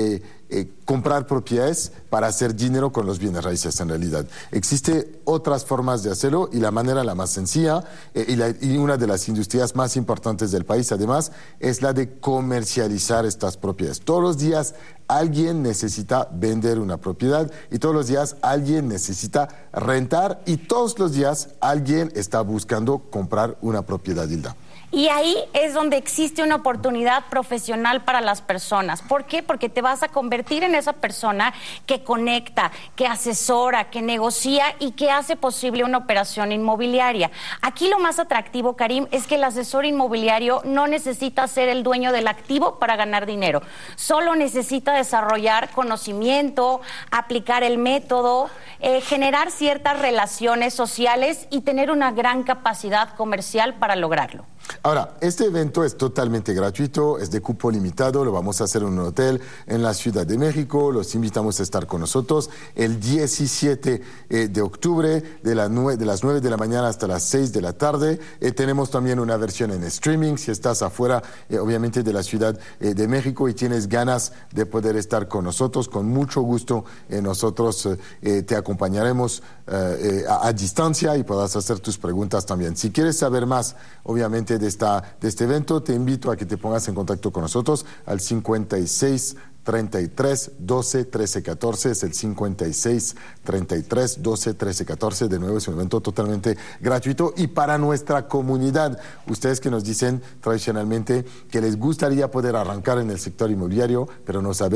comprar propiedades para hacer dinero con los bienes raíces, en realidad. Existen otras formas de hacerlo y la manera la más sencilla y una de las industrias más importantes del país, además, es la de comercializar estas propiedades. Todos los días alguien necesita vender una propiedad y todos los días alguien necesita rentar y todos los días alguien está buscando comprar una propiedad, Hilda. Y ahí es donde existe una oportunidad profesional para las personas. ¿Por qué? Porque te vas a convertir en esa persona que conecta, que asesora, que negocia y que hace posible una operación inmobiliaria. Aquí lo más atractivo, Karim, es que el asesor inmobiliario no necesita ser el dueño del activo para ganar dinero. Solo necesita desarrollar conocimiento, aplicar el método, generar ciertas relaciones sociales y tener una gran capacidad comercial para lograrlo. Ahora, este evento es totalmente gratuito, es de cupo limitado, lo vamos a hacer en un hotel en la Ciudad de México, los invitamos a estar con nosotros el 17 de octubre de las 9 de la mañana hasta las 6 de la tarde. Tenemos también una versión en streaming, si estás afuera, obviamente, de la Ciudad de México y tienes ganas de poder estar con nosotros, con mucho gusto nosotros te acompañaremos a distancia y podrás hacer tus preguntas también. Si quieres saber más, obviamente, de este evento, te invito a que te pongas en contacto con nosotros al 56 33 12 13 14, es el 56 33 12 13 14. De nuevo, es un evento totalmente gratuito y para nuestra comunidad. Ustedes que nos dicen tradicionalmente que les gustaría poder arrancar en el sector inmobiliario, pero no saben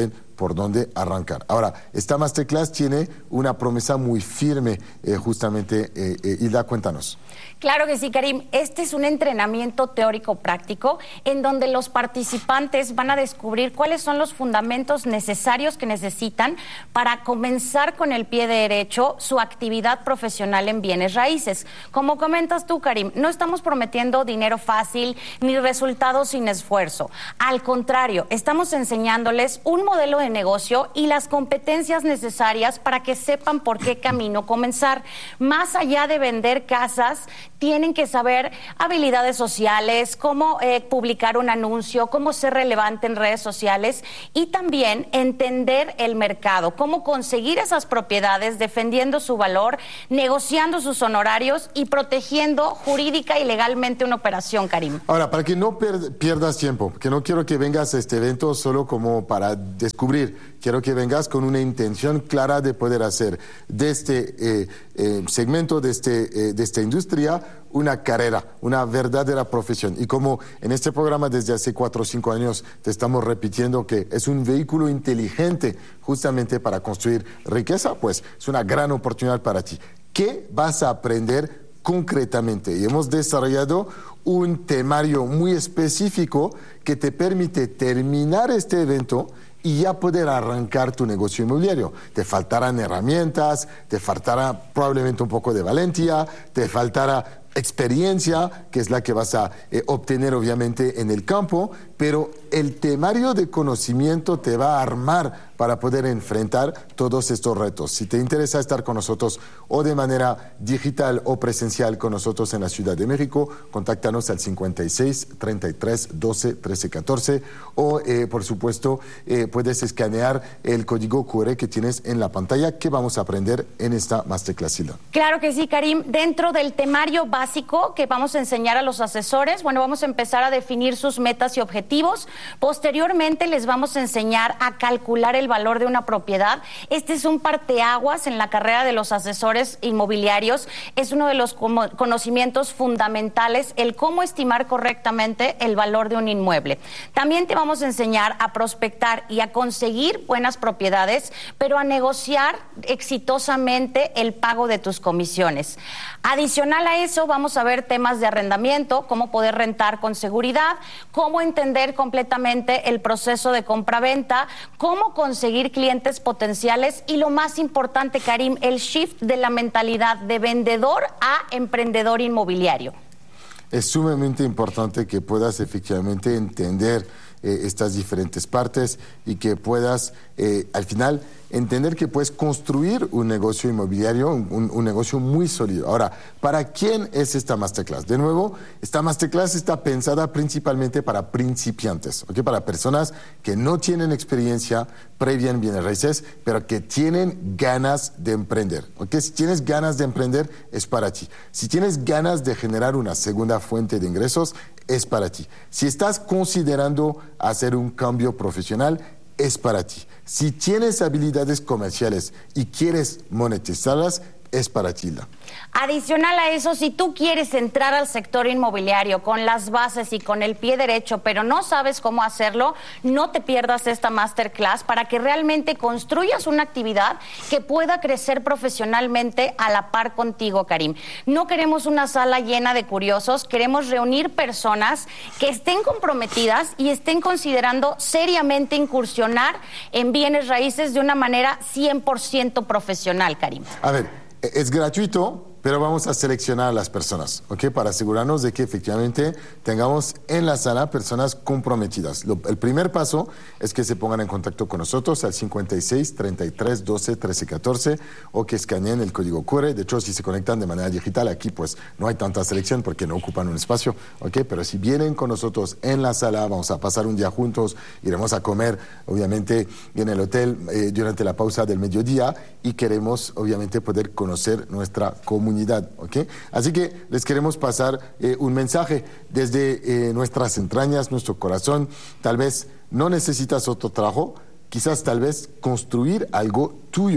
por dónde arrancar. Ahora, esta masterclass tiene una promesa muy firme, justamente, Hilda, cuéntanos. Claro que sí, Karim. Este es un entrenamiento teórico práctico en donde los participantes van a descubrir cuáles son los fundamentos necesarios que necesitan para comenzar con el pie derecho su actividad profesional en bienes raíces. Como comentas tú, Karim, no estamos prometiendo dinero fácil ni resultados sin esfuerzo. Al contrario, estamos enseñándoles un modelo de negocio y las competencias necesarias para que sepan por qué camino comenzar. Más allá de vender casas, tienen que saber habilidades sociales, cómo publicar un anuncio, cómo ser relevante en redes sociales y también entender el mercado, cómo conseguir esas propiedades defendiendo su valor, negociando sus honorarios y protegiendo jurídica y legalmente una operación, Karim. Ahora, para que no pierdas tiempo, que no quiero que vengas a este evento solo como para descubrir, quiero que vengas con una intención clara de poder hacer de este segmento, de esta industria, una carrera, una verdadera profesión. Y como en este programa desde hace 4 o 5 años te estamos repitiendo que es un vehículo inteligente justamente para construir riqueza, pues es una gran oportunidad para ti. ¿Qué vas a aprender concretamente? Y hemos desarrollado un temario muy específico que te permite terminar este evento y ya poder arrancar tu negocio inmobiliario. Te faltarán herramientas, te faltará probablemente un poco de valentía, te faltará experiencia, que es la que vas a obtener obviamente en el campo, pero el temario de conocimiento te va a armar para poder enfrentar todos estos retos. Si te interesa estar con nosotros o de manera digital o presencial con nosotros en la Ciudad de México, contáctanos al 56 33 12 13 14 o por supuesto puedes escanear el código QR que tienes en la pantalla que vamos a aprender en esta masterclass. Claro que sí, Karim. Dentro del temario básico que vamos a enseñar a los asesores, bueno, vamos a empezar a definir sus metas y objetivos. Posteriormente les vamos a enseñar a calcular el valor de una propiedad. Este es un parteaguas en la carrera de los asesores inmobiliarios. Es uno de los conocimientos fundamentales, el cómo estimar correctamente el valor de un inmueble. También te vamos a enseñar a prospectar y a conseguir buenas propiedades, pero a negociar exitosamente el pago de tus comisiones. Adicional a eso, vamos a ver temas de arrendamiento, cómo poder rentar con seguridad, cómo entender completamente el proceso de compra-venta, cómo conseguir clientes potenciales y lo más importante, Karim, el shift de la mentalidad de vendedor a emprendedor inmobiliario. Es sumamente importante que puedas efectivamente entender estas diferentes partes y que puedas al final entender que puedes construir un negocio inmobiliario, un negocio muy sólido. Ahora, ¿para quién es esta masterclass? De nuevo, esta masterclass está pensada principalmente para principiantes, ¿okay? Para personas que no tienen experiencia previa en bienes raíces, pero que tienen ganas de emprender, ¿okay? Si tienes ganas de emprender, es para ti. Si tienes ganas de generar una segunda fuente de ingresos, es para ti. Si estás considerando hacer un cambio profesional, es para ti. Si tienes habilidades comerciales y quieres monetizarlas, es para ti. Adicional a eso, si tú quieres entrar al sector inmobiliario con las bases y con el pie derecho, pero no sabes cómo hacerlo, no te pierdas esta masterclass para que realmente construyas una actividad que pueda crecer profesionalmente a la par contigo, Karim. No queremos una sala llena de curiosos, queremos reunir personas que estén comprometidas y estén considerando seriamente incursionar en bienes raíces de una manera 100% profesional, Karim. A ver, es gratuito, pero vamos a seleccionar a las personas, ¿ok? Para asegurarnos de que efectivamente tengamos en la sala personas comprometidas. El primer paso es que se pongan en contacto con nosotros al 56 33 12 13 14 o que escaneen el código QR. De hecho, si se conectan de manera digital, aquí pues no hay tanta selección porque no ocupan un espacio, ¿ok? Pero si vienen con nosotros en la sala, vamos a pasar un día juntos, iremos a comer, obviamente, en el hotel durante la pausa del mediodía y queremos, obviamente, poder conocer nuestra comunidad. ¿Okay? Así que les queremos pasar un mensaje desde nuestras entrañas, nuestro corazón. Tal vez no necesitas otro trabajo, quizás tal vez construir algo tuyo,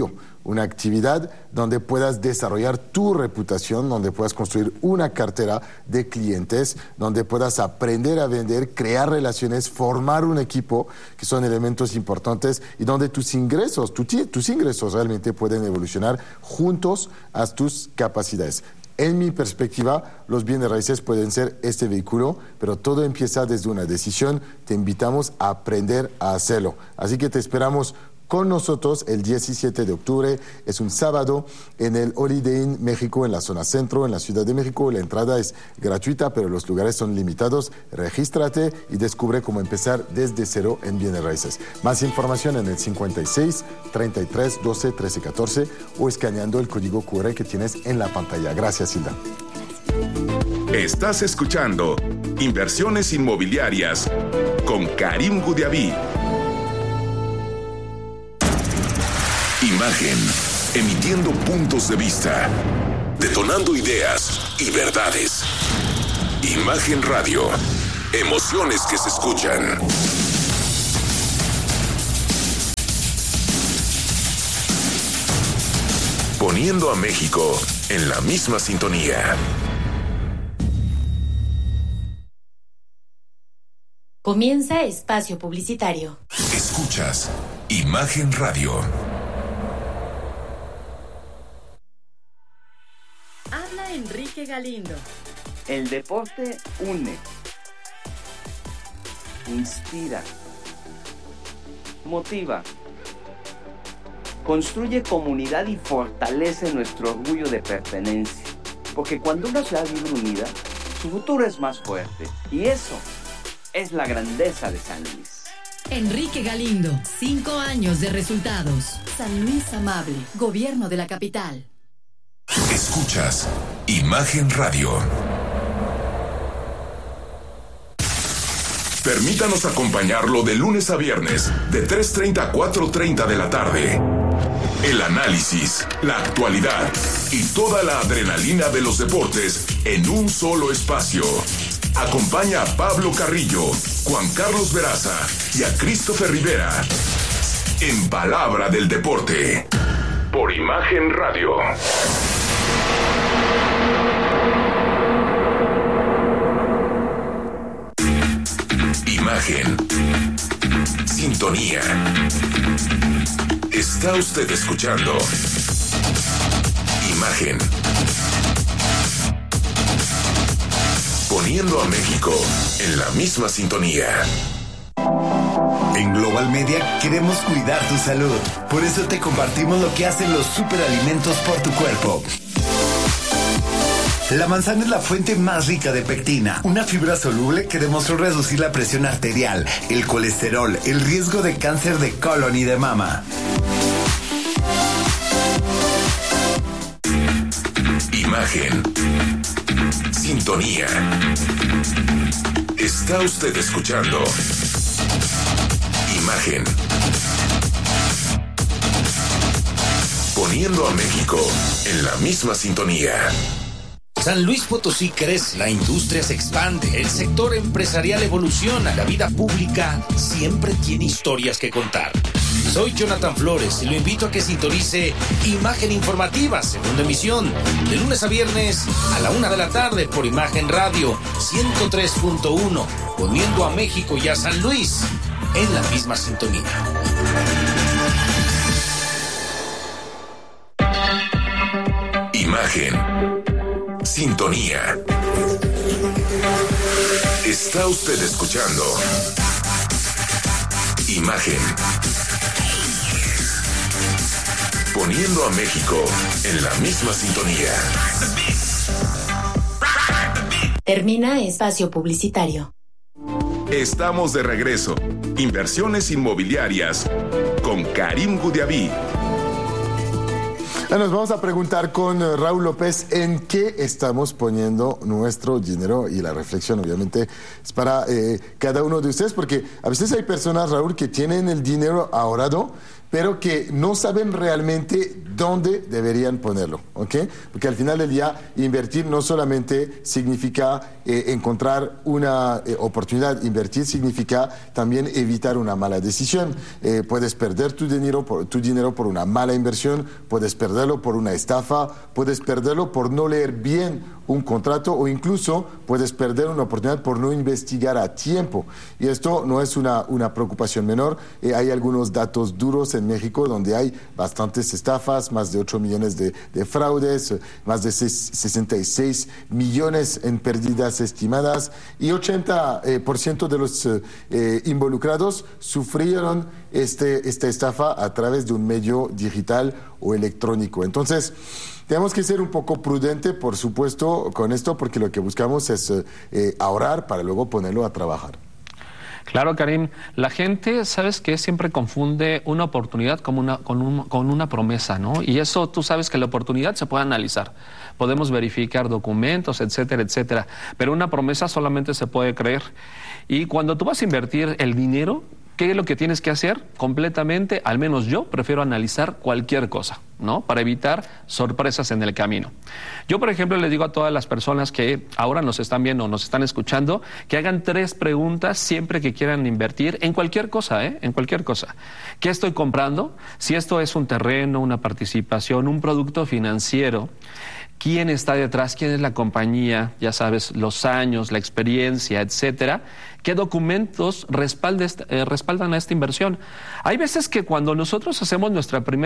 una actividad donde puedas desarrollar tu reputación, donde puedas construir una cartera de clientes, donde puedas aprender a vender, crear relaciones, formar un equipo, que son elementos importantes, y donde tus ingresos realmente pueden evolucionar juntos a tus capacidades. En mi perspectiva, los bienes raíces pueden ser este vehículo, pero todo empieza desde una decisión. Te invitamos a aprender a hacerlo. Así que te esperamos con nosotros el 17 de octubre. Es un sábado en el Holiday Inn México, en la zona centro, en la Ciudad de México. La entrada es gratuita, pero los lugares son limitados. Regístrate y descubre cómo empezar desde cero en bienes raíces. Más información en el 56 33 12 13 14 o escaneando el código QR que tienes en la pantalla. Gracias, Hilda. Estás escuchando Inversiones Inmobiliarias con Karim Goudiaby. Imagen, emitiendo puntos de vista, detonando ideas y verdades. Imagen Radio, emociones que se escuchan. Poniendo a México en la misma sintonía. Comienza espacio publicitario. Escuchas Imagen Radio. Habla Enrique Galindo. El deporte une, inspira, motiva, construye comunidad y fortalece nuestro orgullo de pertenencia. Porque cuando una ciudad vive unida, su futuro es más fuerte. Y eso es la grandeza de San Luis. Enrique Galindo, 5 años de resultados. San Luis Amable, Gobierno de la Capital. Escuchas Imagen Radio. Permítanos acompañarlo de lunes a viernes, de 3:30 a 4:30 de la tarde. El análisis, la actualidad y toda la adrenalina de los deportes en un solo espacio. Acompaña a Pablo Carrillo, Juan Carlos Veraza y a Christopher Rivera en Palabra del Deporte por Imagen Radio. Imagen. Sintonía. Está usted escuchando Imagen. Poniendo a México en la misma sintonía. En Global Media queremos cuidar tu salud. Por eso te compartimos lo que hacen los superalimentos por tu cuerpo. La manzana es la fuente más rica de pectina, una fibra soluble que demostró reducir la presión arterial, el colesterol, el riesgo de cáncer de colon y de mama. Imagen. Sintonía. Está usted escuchando Imagen. Poniendo a México en la misma sintonía. San Luis Potosí crece, la industria se expande, el sector empresarial evoluciona, la vida pública siempre tiene historias que contar. Soy Jonathan Flores y lo invito a que sintonice Imagen Informativa, segunda emisión, de lunes a viernes a la 1 de la tarde por Imagen Radio 103.1, poniendo a México y a San Luis en la misma sintonía. Imagen. Sintonía. Está usted escuchando Imagen. Poniendo a México en la misma sintonía. Termina espacio publicitario. Estamos de regreso. Inversiones inmobiliarias con Karim Goudiaby. Nos vamos a preguntar con Raúl López en qué estamos poniendo nuestro dinero, y la reflexión obviamente es para cada uno de ustedes, porque a veces hay personas, Raúl, que tienen el dinero ahorrado, pero que no saben realmente dónde deberían ponerlo, ¿ok? Porque al final del día, invertir no solamente significa encontrar una oportunidad, invertir significa también evitar una mala decisión. Puedes perder tu dinero por una mala inversión, puedes perderlo por una estafa, puedes perderlo por no leer bien un contrato o incluso puedes perder una oportunidad por no investigar a tiempo. Y esto no es una preocupación menor. Hay algunos datos duros en México donde hay bastantes estafas, más de 8 millones de fraudes, más de 66 millones en pérdidas estimadas y 80% de los involucrados sufrieron esta estafa a través de un medio digital o electrónico. Entonces, tenemos que ser un poco prudente, por supuesto, con esto, porque lo que buscamos es ahorrar para luego ponerlo a trabajar. Claro, Karim. La gente, ¿sabes qué? Siempre confunde una oportunidad con una promesa, ¿no? Y eso, tú sabes que la oportunidad se puede analizar. Podemos verificar documentos, etcétera, etcétera. Pero una promesa solamente se puede creer. Y cuando tú vas a invertir el dinero, ¿qué es lo que tienes que hacer? Completamente, al menos yo, prefiero analizar cualquier cosa, ¿no? Para evitar sorpresas en el camino. Yo, por ejemplo, les digo a todas las personas que ahora nos están viendo o nos están escuchando, que hagan 3 preguntas siempre que quieran invertir en cualquier cosa, en cualquier cosa. ¿Qué estoy comprando? Si esto es un terreno, una participación, un producto financiero, ¿quién está detrás? ¿Quién es la compañía? Ya sabes, los años, la experiencia, etcétera. ¿Qué documentos respaldan a esta inversión? Hay veces que cuando nosotros hacemos nuestra primera